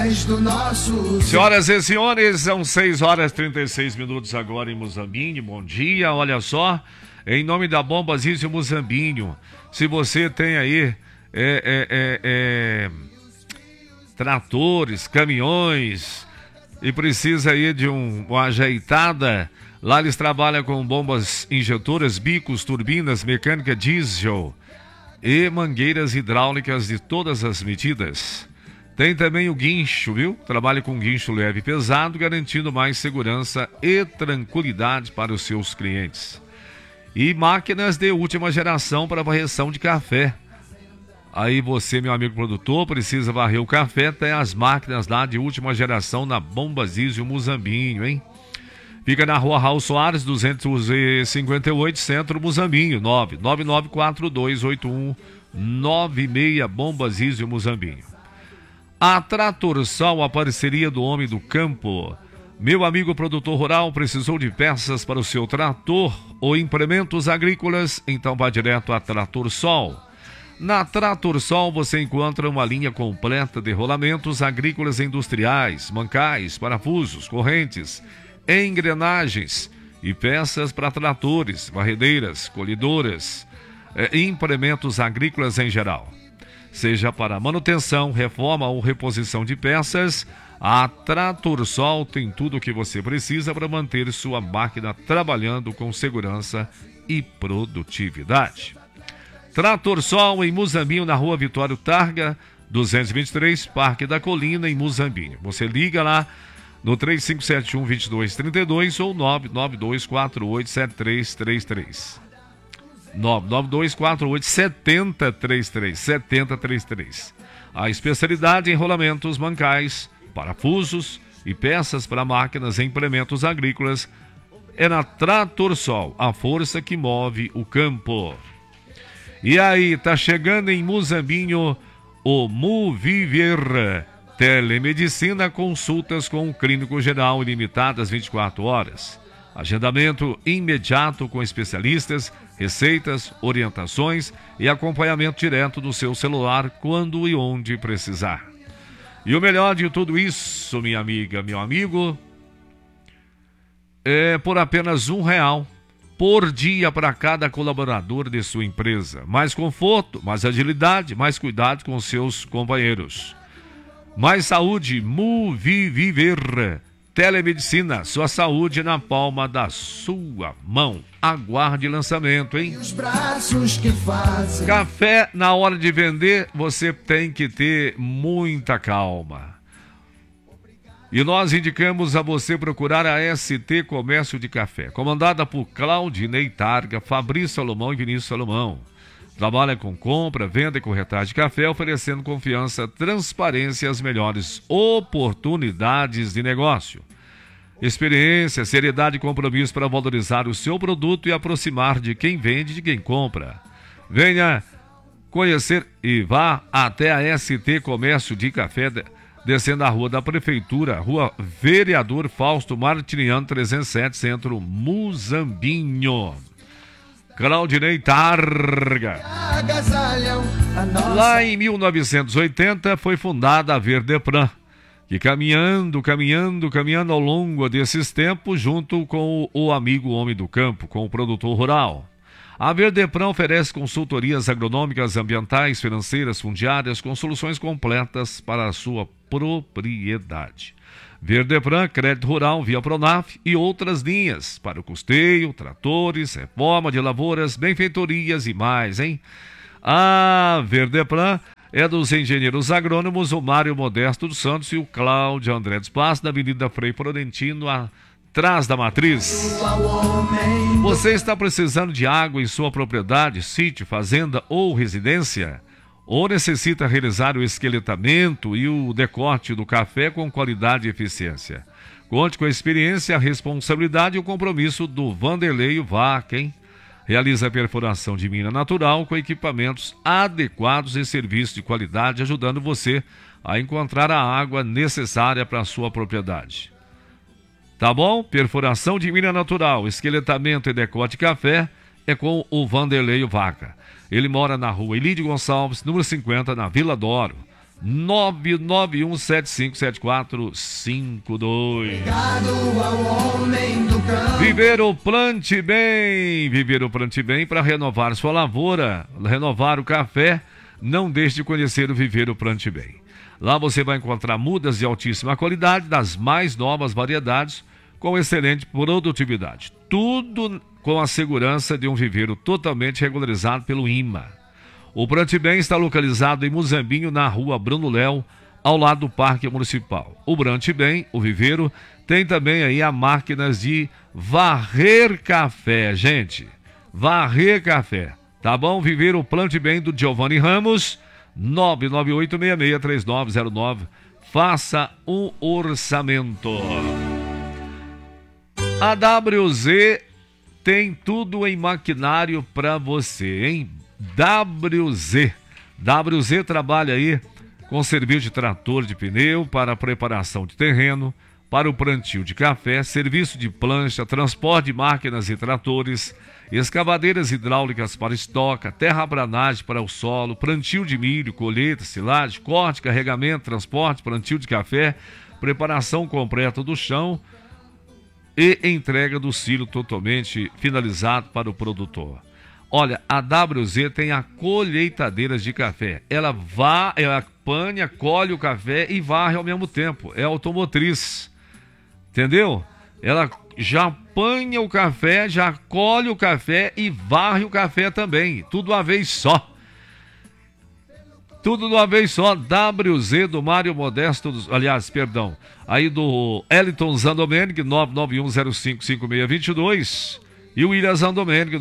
mais do nosso... Senhoras e senhores, são 6 horas e 36 minutos agora em Muzambinho. Bom dia, olha só. Em nome da Bombas Izio Muzambinho, se você tem aí tratores, caminhões e precisa aí de uma ajeitada, lá eles trabalham com bombas injetoras, bicos, turbinas, mecânica diesel e mangueiras hidráulicas de todas as medidas. Tem também o guincho, viu? Trabalha com guincho leve e pesado, garantindo mais segurança e tranquilidade para os seus clientes. E máquinas de última geração para varreção de café. Aí você, meu amigo produtor, precisa varrer o café, tem as máquinas lá de última geração na Bombas Izio Muzambinho, hein? Fica na rua Raul Soares, 258, Centro Muzambinho, 999428196, Bombas Izio Muzambinho. A Trator Sol, a parceria do homem do campo. Meu amigo produtor rural, precisou de peças para o seu trator ou implementos agrícolas? Então vá direto a Trator Sol. Na Trator Sol você encontra uma linha completa de rolamentos agrícolas e industriais, mancais, parafusos, correntes, engrenagens e peças para tratores, varredeiras, colhedoras e implementos agrícolas em geral. Seja para manutenção, reforma ou reposição de peças, a Trator Sol tem tudo o que você precisa para manter sua máquina trabalhando com segurança e produtividade. Trator Sol em Muzambinho, na rua Vitório Targa, 223, Parque da Colina, em Muzambinho. Você liga lá no 3571-2232 ou 992487333. 992487033. A especialidade em rolamentos mancais, parafusos e peças para máquinas e implementos agrícolas é na Trator Sol, a força que move o campo. E aí, tá chegando em Muzambinho o Muviver, telemedicina, consultas com o clínico geral ilimitadas 24 horas. Agendamento imediato com especialistas, receitas, orientações e acompanhamento direto do seu celular quando e onde precisar. E o melhor de tudo isso, minha amiga, meu amigo, é por apenas R$1 por dia para cada colaborador de sua empresa. Mais conforto, mais agilidade, mais cuidado com seus companheiros. Mais saúde, Muviver. Telemedicina, sua saúde na palma da sua mão. Aguarde lançamento, hein? Os braços que fazem. Café, na hora de vender, você tem que ter muita calma. E nós indicamos a você procurar a ST Comércio de Café, comandada por Claudinei Targa, Fabrício Salomão e Vinícius Salomão. Trabalha com compra, venda e corretagem de café, oferecendo confiança, transparência e as melhores oportunidades de negócio. Experiência, seriedade e compromisso para valorizar o seu produto e aproximar de quem vende e de quem compra. Venha conhecer e vá até a ST Comércio de Café, descendo a Rua da Prefeitura, Rua Vereador Fausto Martiniano 307, Centro Muzambinho. Claudinei Targa. Lá em 1980 foi fundada a Verdepran, que caminhando ao longo desses tempos, junto com o amigo homem do campo, com o produtor rural. A Verdepran oferece consultorias agronômicas, ambientais, financeiras, fundiárias, com soluções completas para a sua propriedade. Verdepran, crédito rural via Pronaf e outras linhas para o custeio, tratores, reforma de lavouras, benfeitorias e mais, hein? A Verdepran é dos engenheiros agrônomos o Mário Modesto dos Santos e o Cláudio André dos Passos, da Avenida Frei Florentino, atrás da Matriz. Você está precisando de água em sua propriedade, sítio, fazenda ou residência? Ou necessita realizar o esqueletamento e o decorte do café com qualidade e eficiência? Conte com a experiência, a responsabilidade e o compromisso do Vanderlei Vaca, hein? Realiza a perfuração de mina natural com equipamentos adequados e serviços de qualidade, ajudando você a encontrar a água necessária para a sua propriedade. Tá bom? Perfuração de mina natural, esqueletamento e decorte de café é com o Vanderlei Vaca. Ele mora na rua Elídio Gonçalves, número 50, na Vila Doro. 991757452. Obrigado ao homem do campo. Viveiro Plante Bem. Viveiro Plante Bem para renovar sua lavoura, renovar o café. Não deixe de conhecer o Viveiro Plante Bem. Lá você vai encontrar mudas de altíssima qualidade, das mais novas variedades, com excelente produtividade. Tudo com a segurança de um viveiro totalmente regularizado pelo INMA. O Plante Bem está localizado em Muzambinho, na rua Bruno Léo, ao lado do Parque Municipal. O Plante Bem, o viveiro, tem também aí a máquinas de varrer café, gente. Varrer café, tá bom? Viveiro Plante Bem do Giovanni Ramos, 998663909. Faça um orçamento. A WZ tem tudo em maquinário para você, hein? WZ trabalha aí com serviço de trator de pneu para preparação de terreno, para o plantio de café, serviço de plancha, transporte de máquinas e tratores, escavadeiras hidráulicas para estoca, terraplanagem para o solo, plantio de milho, colheita, silagem, corte, carregamento, transporte, plantio de café, preparação completa do chão e entrega do silo totalmente finalizado para o produtor. Olha, a WZ tem a colheitadeira de café. Ela apanha, colhe o café e varre ao mesmo tempo. É automotriz. Entendeu? Ela já apanha o café, já colhe o café e varre o café também. Tudo uma vez só. Tudo de uma vez só. WZ do Mário Modesto, aí do Eliton Zandomenic, 991055622. E o William Zandomenic,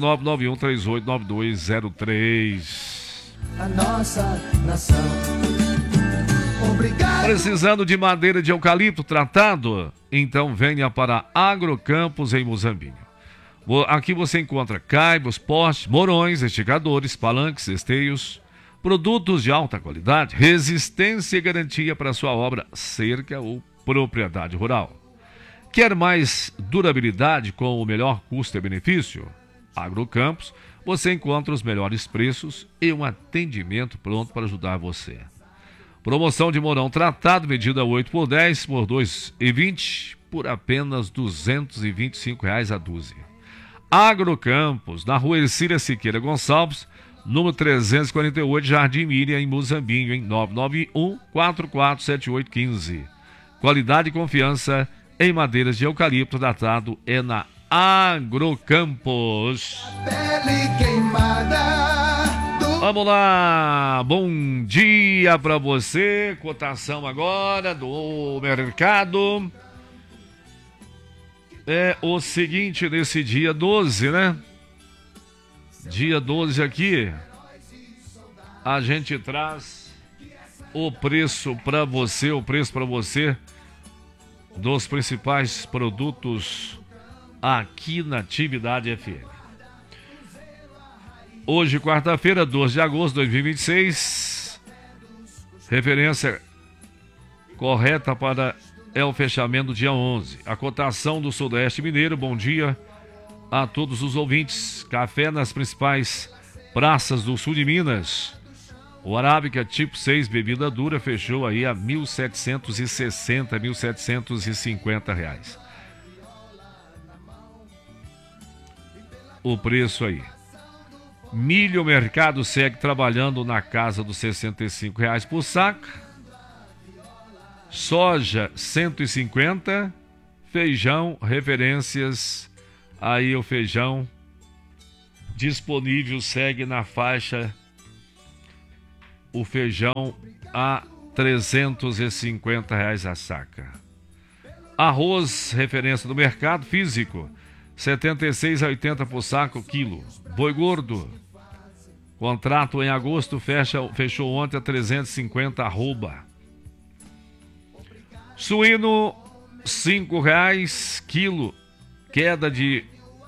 991389203. A nossa nação. Obrigado. Precisando de madeira de eucalipto tratado? Então venha para Agrocampos em Muzambinho. Aqui você encontra caibos, postes, morões, esticadores, palanques, esteios, produtos de alta qualidade, resistência e garantia para sua obra, cerca ou propriedade rural. Quer mais durabilidade com o melhor custo e benefício? Agrocampos, você encontra os melhores preços e um atendimento pronto para ajudar você. Promoção de morão tratado, medida 8 por 10 por 2,20 por apenas R$ 225 a dúzia. Agrocampos, na rua Ercília Siqueira Gonçalves, número 348, Jardim Miriam, em Muzambinho, em 991-447815. Qualidade e confiança em madeiras de eucalipto tratado é na Agrocampos. Pele queimada do... Vamos lá, bom dia para você. Cotação agora do mercado. É o seguinte, nesse dia 12, né? Dia 12 aqui, a gente traz o preço para você, dos principais produtos aqui na Atividade FM. Hoje, quarta-feira, 12 de agosto de 2026, referência correta para o fechamento do dia 11. A cotação do Sudoeste Mineiro, bom dia a todos os ouvintes. Café nas principais praças do sul de Minas. O Arábica tipo 6, bebida dura, fechou aí a R$ 1.760, R$ 1.750. O preço aí. Milho, o mercado segue trabalhando na casa dos R$ 65 por saco. Soja, 150. Feijão, referências. Aí o feijão disponível segue na faixa. O feijão a R$ 350 a saca. Arroz, referência do mercado físico, 76 a 80 por saco quilo. Boi gordo, contrato em agosto, fechou ontem a 350 arroba. Suíno, R$ 5 quilo, queda de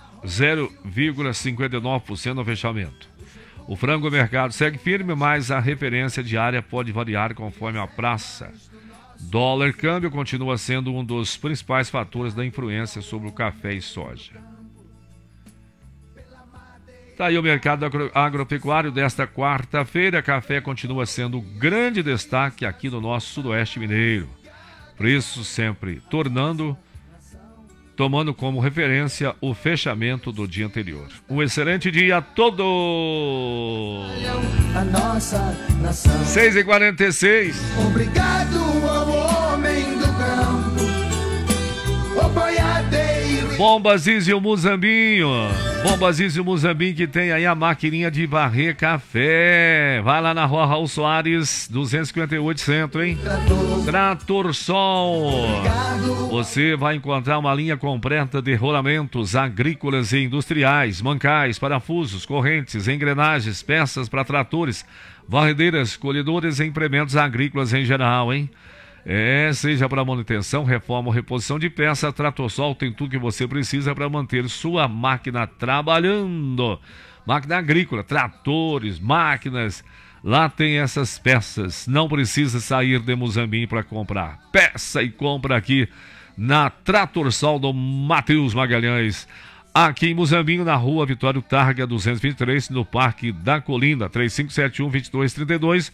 0,59% no fechamento. O frango mercado segue firme, mas a referência diária pode variar conforme a praça. Dólar câmbio continua sendo um dos principais fatores da influência sobre o café e soja. Tá aí o mercado agropecuário desta quarta-feira. Café continua sendo grande destaque aqui no nosso sudoeste mineiro. Preço sempre tomando como referência o fechamento do dia anterior. Um excelente dia a todos! A nossa nação. 6h46. Obrigado ao homem do campo, o boiadeiro. Bombas Izio Muzambinho. Bombas Izio Muzambinho, que tem aí a maquininha de varrer café. Vai lá na rua Raul Soares, 258 Centro, hein? Trator Sol. Você vai encontrar uma linha completa de rolamentos agrícolas e industriais, mancais, parafusos, correntes, engrenagens, peças para tratores, varredeiras, colhedores e implementos agrícolas em geral, hein? Seja para manutenção, reforma ou reposição de peça, Trator Sol tem tudo que você precisa para manter sua máquina trabalhando. Máquina agrícola, tratores, máquinas, lá tem essas peças. Não precisa sair de Muzambinho para comprar. Peça e compra aqui na Trator Sol do Matheus Magalhães. Aqui em Muzambinho, na rua Vitório Targa 223, no Parque da Colinda, 3571-2232,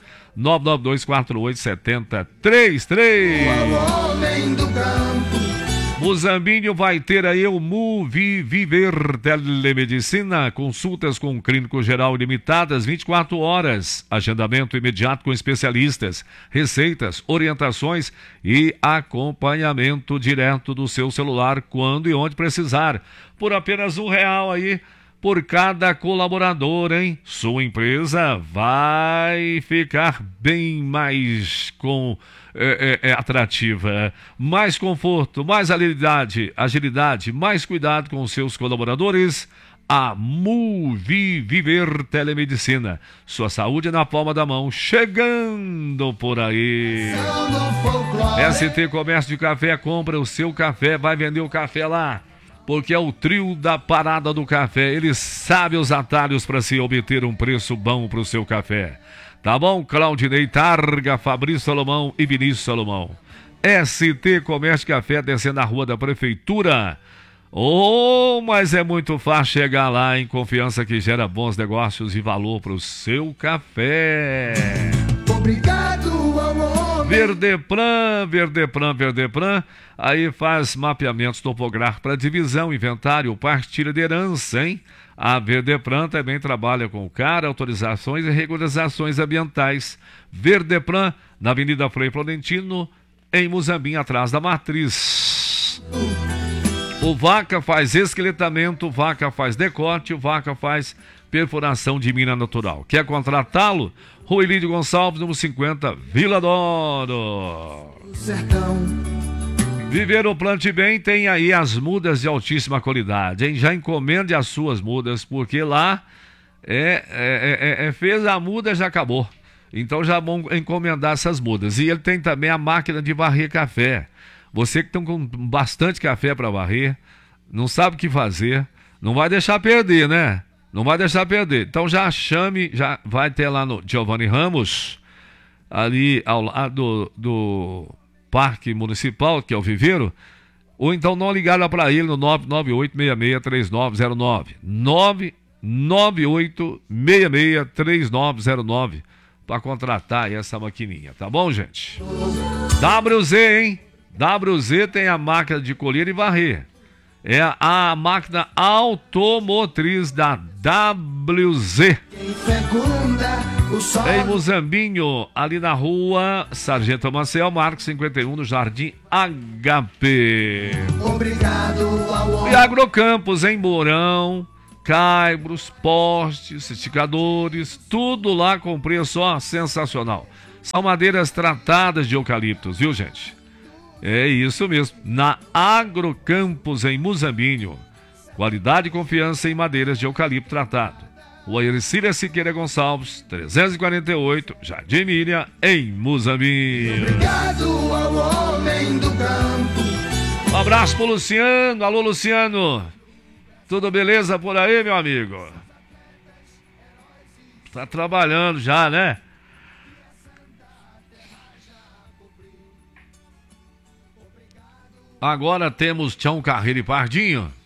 992487033. O homem do campo. Muzambinho vai ter aí o Viver Telemedicina, consultas com clínico geral ilimitadas, 24 horas, agendamento imediato com especialistas, receitas, orientações e acompanhamento direto do seu celular quando e onde precisar, por apenas R$1 aí por cada colaborador, hein? Sua empresa vai ficar bem mais atrativa, mais conforto, mais agilidade, mais cuidado com os seus colaboradores. A Viver Telemedicina, sua saúde na palma da mão, chegando por aí. ST Comércio de Café, compra o seu café, vai vender o café lá, porque é o trio da parada do café. Ele sabe os atalhos para se obter um preço bom para o seu café. Tá bom? Claudinei Targa, Fabrício Salomão e Vinícius Salomão. ST Comércio de Café, descendo a rua da Prefeitura. Mas é muito fácil chegar lá, em confiança que gera bons negócios e valor para o seu café. Obrigado ao homem. Verdeplan. Aí faz mapeamentos topográficos para divisão, inventário, partilha de herança, hein? A Verdeplan também trabalha com CAR, autorizações e regularizações ambientais. Verdeplan, na Avenida Frei Florentino, em Muzambinho, atrás da Matriz. O Vaca faz esqueletamento, o Vaca faz decote, o Vaca faz perfuração de mina natural. Quer contratá-lo? Rua Elídio Gonçalves, número 50, Vila Doro. Sertão. Viver o Plante Bem tem aí as mudas de altíssima qualidade, hein? Já encomende as suas mudas, porque lá fez a muda, já acabou. Então já vão encomendar essas mudas. E ele tem também a máquina de varrer café. Você que tem com bastante café para varrer, não sabe o que fazer, não vai deixar perder, né? Não vai deixar perder. Então já chame, já vai ter lá no Giovanni Ramos, ali ao lado do Parque Municipal, que é o Viveiro, ou então não ligar lá para ele no 998-663909. 998-663909 para contratar essa maquininha, tá bom, gente? WZ, hein? WZ tem a máquina de colher e varrer. É a máquina automotriz da WZ. Em Muzambinho, ali na rua Sargento Maciel Marcos 51, no Jardim HP. Obrigado ao E Agrocampos, em Mourão, caibros, postes, esticadores, tudo lá com preço sensacional. São madeiras tratadas de eucaliptos, viu, gente? É isso mesmo, na Agrocampos, em Muzambinho. Qualidade e confiança em madeiras de eucalipto tratado. Rua Ercília Siqueira Gonçalves, 348, Jardim Miriam, em Muzambinho. Obrigado ao homem do campo. Um abraço pro Luciano. Alô, Luciano. Tudo beleza por aí, meu amigo? Tá trabalhando já, né? Agora temos Tião Carreiro e Pardinho.